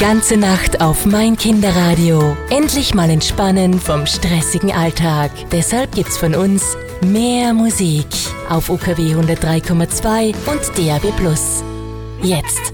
Ganze Nacht auf mein Kinderradio. Endlich mal entspannen vom stressigen Alltag. Deshalb gibt's von uns mehr Musik auf UKW 103,2 und DAB+. Jetzt